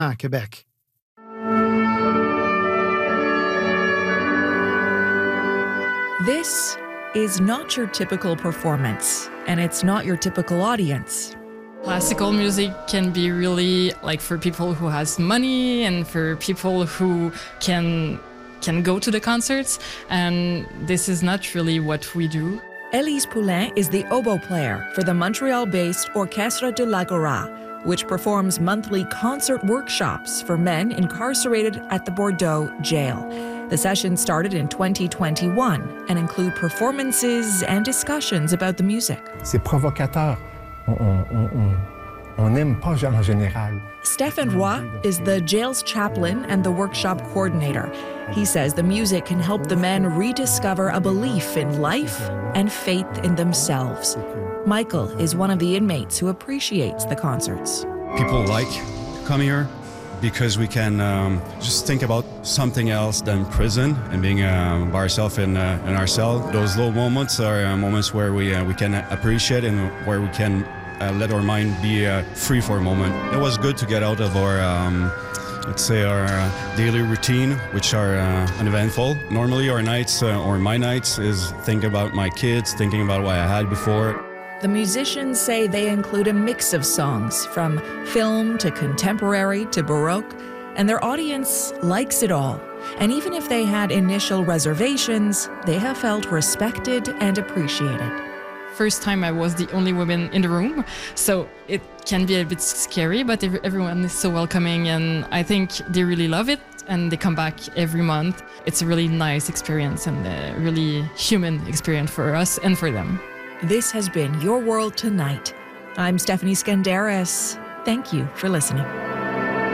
à Québec. This is not your typical performance, and it's not your typical audience. Classical music can be really like for people who has money and for people who can go to the concerts, and this is not really what we do. Élise Poulain is the oboe player for the Montreal-based Orchestre de l'Agora, which performs monthly concert workshops for men incarcerated at the Bordeaux jail. The sessions started in 2021 and include performances and discussions about the music. C'est provocateur. On n'aime pas en général. Stéphane Roy is the jail's chaplain and the workshop coordinator. He says the music can help the men rediscover a belief in life and faith in themselves. Michael is one of the inmates who appreciates the concerts. People like coming here because we can just think about something else than prison and being by ourselves in our cell. Those low moments are moments where we can appreciate and where we can let our mind be free for a moment. It was good to get out of our, let's say, our daily routine, which are uneventful. Normally our nights, or my nights, is thinking about my kids, thinking about what I had before. The musicians say they include a mix of songs, from film to contemporary to Baroque, and their audience likes it all. And even if they had initial reservations, they have felt respected and appreciated. First time I was the only woman in the room, so it can be a bit scary, but everyone is so welcoming, and I think they really love it, and they come back every month. It's a really nice experience and a really human experience for us and for them. This has been Your World Tonight. I'm Stephanie Skandaris. Thank you for listening.